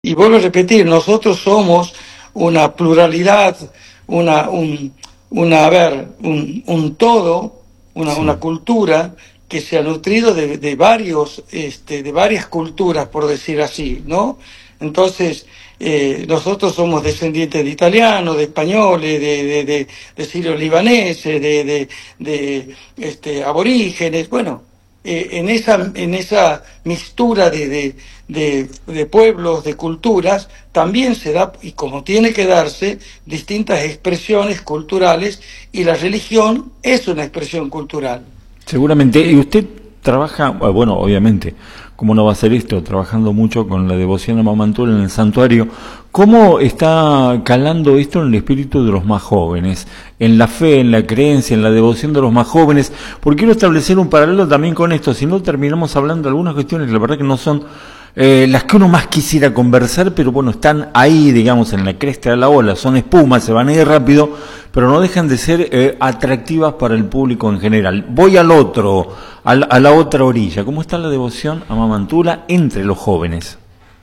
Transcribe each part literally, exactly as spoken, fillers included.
Y vuelvo a repetir, nosotros somos una pluralidad, una, un, una, a ver, un, un todo, una, Sí. una cultura que se ha nutrido de, de varios, este, de varias culturas, por decir así, ¿no? Entonces, eh, nosotros somos descendientes de italianos, de españoles, de, de, de, de sirios libaneses, de, de, de este, aborígenes, bueno, eh, en esa en esa mixtura de, de, de, de pueblos, de culturas, también se da, y como tiene que darse, distintas expresiones culturales, y la religión es una expresión cultural. Seguramente. Y Eh, usted trabaja, eh, bueno, obviamente, ¿cómo no va a ser esto? Trabajando mucho con la devoción a Mamantula en el santuario. ¿Cómo está calando esto en el espíritu de los más jóvenes? En la fe, en la creencia, en la devoción de los más jóvenes. Porque quiero establecer un paralelo también con esto, si no terminamos hablando de algunas cuestiones que la verdad que no son eh, las que uno más quisiera conversar, pero bueno, están ahí, digamos, en la cresta de la ola, son espumas, se van a ir rápido, pero no dejan de ser eh, atractivas para el público en general. Voy al otro, al, a la otra orilla. ¿Cómo está la devoción a Mamantula entre los jóvenes?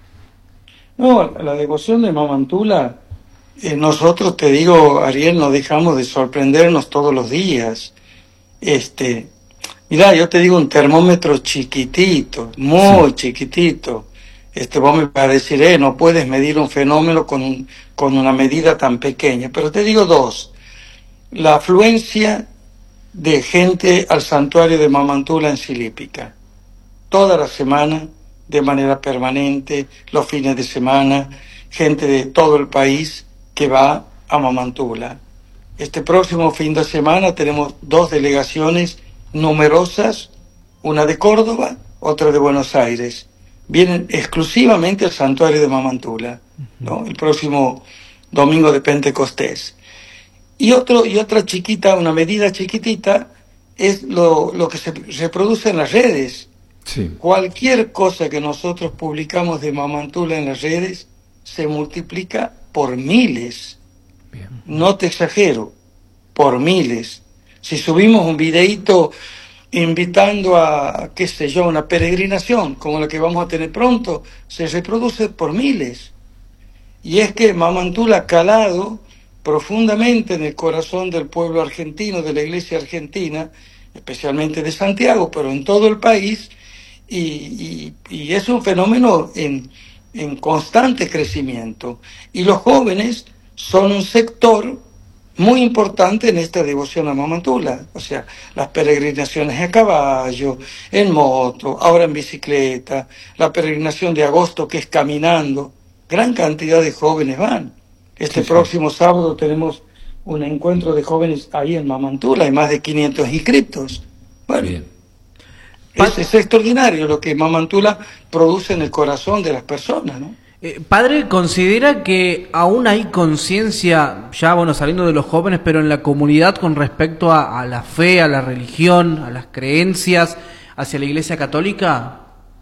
no, la devoción de Mamantula, eh, nosotros, te digo, Ariel, no dejamos de sorprendernos todos los días. Este, Mirá, yo te digo un termómetro chiquitito, Sí, muy chiquitito. Este, vos me vas a decir, eh, no puedes medir un fenómeno con, un- con una medida tan pequeña. Pero te digo dos. La afluencia de gente al santuario de Mamantula en Silípica. Toda la semana, de manera permanente, los fines de semana, gente de todo el país que va a Mamantula. Este próximo fin de semana tenemos dos delegaciones numerosas, una de Córdoba, otra de Buenos Aires. Vienen exclusivamente al santuario de Mamantula, ¿no? El próximo domingo de Pentecostés. Y, otro, y otra chiquita, una medida chiquitita, es lo, lo que se reproduce en las redes. sí, Cualquier cosa que nosotros publicamos de Mamantula en las redes se multiplica por miles. bien. No te exagero, por miles. Si subimos un videíto invitando a, qué sé yo, una peregrinación como la que vamos a tener pronto, se reproduce por miles. Y es que Mamantula ha calado profundamente en el corazón del pueblo argentino, de la iglesia argentina, especialmente de Santiago, pero en todo el país, y, y- y es un fenómeno en, en constante crecimiento. Y los jóvenes son un sector muy importante en esta devoción a Mamantula, o sea, las peregrinaciones a caballo, en moto, ahora en bicicleta, la peregrinación de agosto que es caminando, gran cantidad de jóvenes van. Sí, Este sí. próximo sábado tenemos un encuentro de jóvenes ahí en Mamantula, hay más de quinientos inscriptos. Bueno, Bien. es, es extraordinario lo que Mamantula produce en el corazón de las personas, ¿no? Eh, padre, ¿considera que aún hay conciencia, ya bueno, saliendo de los jóvenes, pero en la comunidad con respecto a, a la fe, a la religión, a las creencias hacia la Iglesia Católica?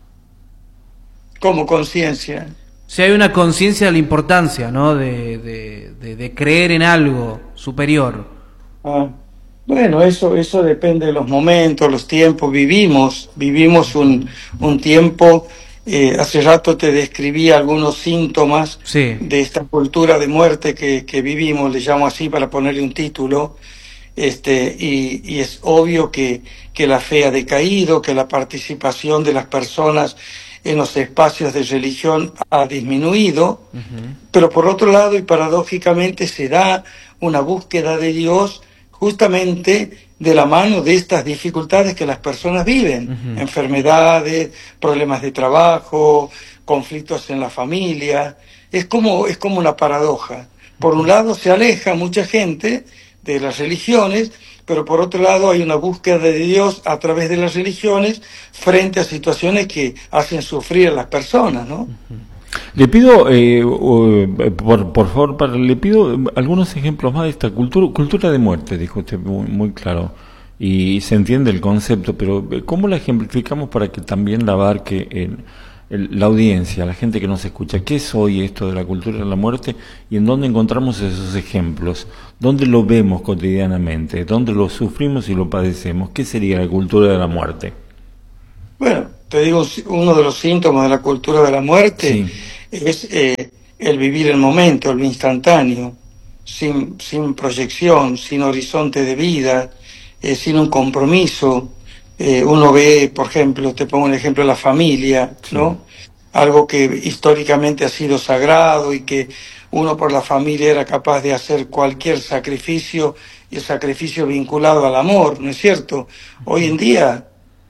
Como conciencia. Si hay una conciencia de la importancia, ¿no? De, de, de, de creer en algo superior. Ah, bueno, eso, eso depende de los momentos, los tiempos. Vivimos, vivimos un, un tiempo, eh, hace rato te describí algunos síntomas Sí. de esta cultura de muerte que, que vivimos, le llamo así para ponerle un título, este, y, y es obvio que, que la fe ha decaído, que la participación de las personas en los espacios de religión ha disminuido, Ujú. pero por otro lado, y paradójicamente, se da una búsqueda de Dios justamente de la mano de estas dificultades que las personas viven, Ujú. enfermedades, problemas de trabajo, conflictos en la familia. Es como, es como una paradoja. Por un lado se aleja mucha gente de las religiones, pero por otro lado hay una búsqueda de Dios a través de las religiones frente a situaciones que hacen sufrir a las personas, ¿no? Le pido, eh, uh, por, por favor, para, le pido algunos ejemplos más de esta cultura, cultura de muerte, dijo usted muy, muy claro, y se entiende el concepto, pero eh, ¿cómo la ejemplificamos para que también la abarque el, el- la audiencia, la gente que nos escucha? ¿Qué es hoy esto de la cultura de la muerte y en dónde encontramos esos ejemplos? ¿Dónde lo vemos cotidianamente? ¿Dónde lo sufrimos y lo padecemos? ¿Qué sería la cultura de la muerte? Bueno, te digo, uno de los síntomas de la cultura de la muerte Sí, es eh, el vivir el momento, lo instantáneo, sin, sin proyección, sin horizonte de vida, eh, sin un compromiso. Eh, uno ve, por ejemplo, te pongo un ejemplo, la familia, ¿no? Algo que históricamente ha sido sagrado y que uno por la familia era capaz de hacer cualquier sacrificio, y el sacrificio vinculado al amor, ¿no es cierto? Hoy en día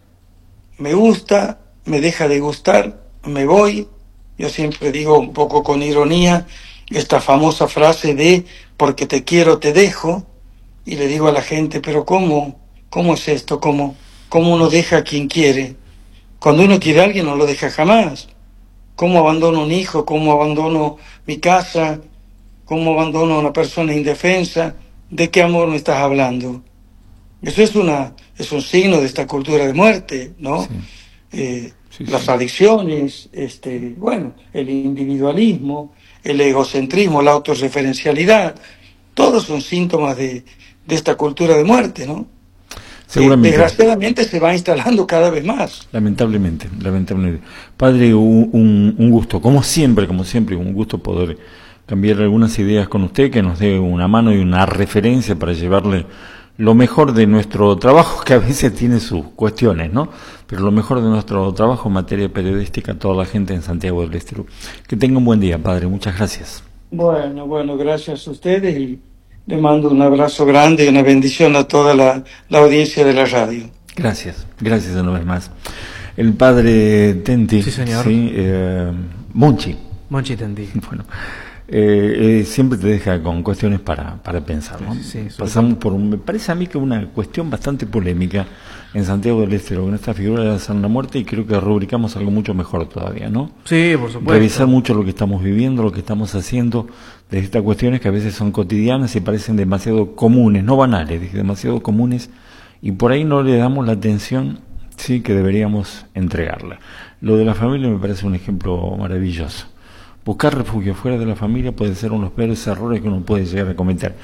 me gusta, me deja de gustar, me voy. Yo siempre digo un poco con ironía esta famosa frase de porque te quiero te dejo, y le digo a la gente, pero ¿cómo? ¿Cómo es esto? ¿Cómo, cómo uno deja a quien quiere? Cuando uno quiere a alguien no lo deja jamás. ¿Cómo abandono un hijo? ¿Cómo abandono mi casa? ¿Cómo abandono a una persona indefensa? ¿De qué amor me estás hablando? Eso es una es un signo de esta cultura de muerte, ¿no? Sí. Eh, Sí, las sí. adicciones, este, bueno, el individualismo, el egocentrismo, la autorreferencialidad, todos son síntomas de, de esta cultura de muerte, ¿no? Seguramente. Eh, desgraciadamente se va instalando cada vez más. Lamentablemente, lamentablemente. Padre, un, un, un gusto, como siempre, como siempre, un gusto poder cambiar algunas ideas con usted, que nos dé una mano y una referencia para llevarle lo mejor de nuestro trabajo, que a veces tiene sus cuestiones, ¿no? Pero lo mejor de nuestro trabajo en materia periodística a toda la gente en Santiago del Estero. Que tenga un buen día, padre. Muchas gracias. Bueno, bueno, gracias a ustedes y le mando un abrazo grande y una bendición a toda la, la audiencia de la radio. Gracias, gracias una vez más. El padre Tenti, Sí, señor. ¿sí? Eh, Monchi, Monchi Tenti. bueno, eh, eh, siempre te deja con cuestiones para, para pensar, ¿no? Sí, sí, sobre Pasamos por, un, me parece a mí que una cuestión bastante polémica en Santiago del Estero, con esta figura de la Santa Muerte, y creo que rubricamos algo mucho mejor todavía, ¿no? Sí, por supuesto. Revisar mucho lo que estamos viviendo, lo que estamos haciendo, de estas cuestiones que a veces son cotidianas y parecen demasiado comunes, no banales, demasiado comunes, y por ahí no le damos la atención, sí, que deberíamos entregarla. Lo de la familia me parece un ejemplo maravilloso. Buscar refugio fuera de la familia puede ser uno de los peores errores que uno puede llegar a cometer.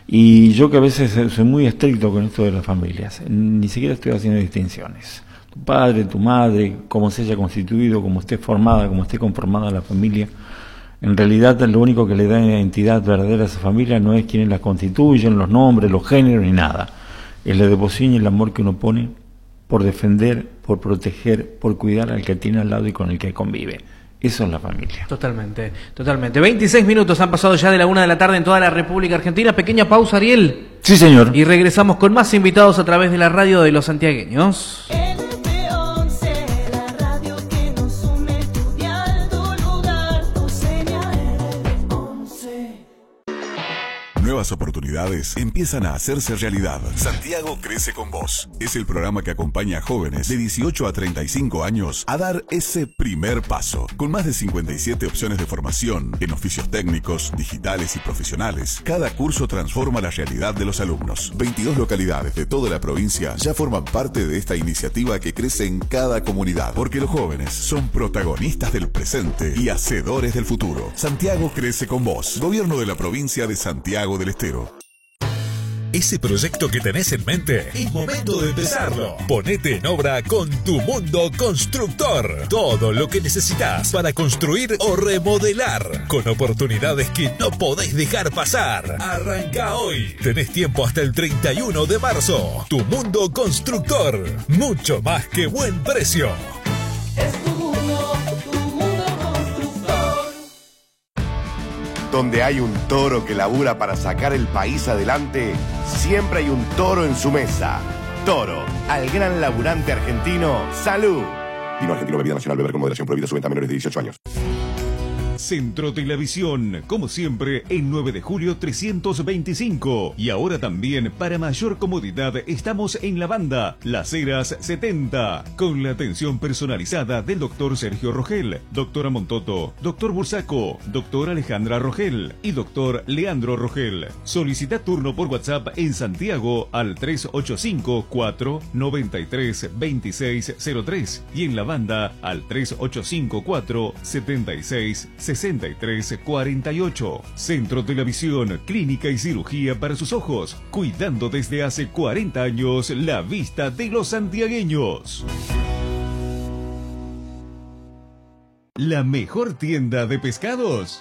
Y yo que a veces soy muy estricto con esto de las familias, ni siquiera estoy haciendo distinciones. Tu padre, tu madre, cómo se haya constituido, cómo esté formada, cómo esté conformada la familia, en realidad lo único que le da entidad verdadera a esa familia no es quienes la constituyen, los nombres, los géneros, ni nada. Es la devoción y el amor que uno pone por defender, por proteger, por cuidar al que tiene al lado y con el que convive. Eso es la familia. Totalmente, totalmente. veintiséis minutos han pasado ya de la una de la tarde en toda la República Argentina. Pequeña pausa, Ariel. Sí, señor. Y regresamos con más invitados a través de la radio de los santiagueños. Nuevas oportunidades empiezan a hacerse realidad. Santiago crece con vos. Es el programa que acompaña a jóvenes de dieciocho a treinta y cinco años a dar ese primer paso. Con más de cincuenta y siete opciones de formación en oficios técnicos, digitales y profesionales, cada curso transforma la realidad de los alumnos. veintidós localidades de toda la provincia ya forman parte de esta iniciativa que crece en cada comunidad. Porque los jóvenes son protagonistas del presente y hacedores del futuro. Santiago crece con vos. Gobierno de la provincia de Santiago del Estero. Ese proyecto que tenés en mente, es momento de empezarlo. Ponete en obra con Tu Mundo Constructor. Todo lo que necesitas para construir o remodelar, con oportunidades que no podés dejar pasar. Arranca hoy. Tenés tiempo hasta el treinta y uno de marzo. Tu Mundo Constructor. Mucho más que buen precio. Es tu mundo, tu mundo constructor. Donde hay un toro que labura para sacar el país adelante, siempre hay un toro en su mesa. Toro, al gran laburante argentino, ¡salud! Vino argentino, bebida nacional, beber con moderación, prohibida su venta a menores de dieciocho años. Centro Televisión, como siempre, en nueve de julio trescientos veinticinco. Y ahora también, para mayor comodidad, estamos en la banda Las Heras setenta, con la atención personalizada del doctor Sergio Rogel, doctora Montoto, doctor Bursaco, doctora Alejandra Rogel y doctor Leandro Rogel. Solicita turno por WhatsApp en Santiago al tres ocho cinco, cuatro nueve tres, dos seis cero tres y en la banda al tres ocho cinco, cuatro siete seis, sesenta y tres cuarenta y ocho. Centro Televisión, clínica y cirugía para sus ojos, cuidando desde hace cuarenta años la vista de los santiagueños. la mejor tienda de pescados.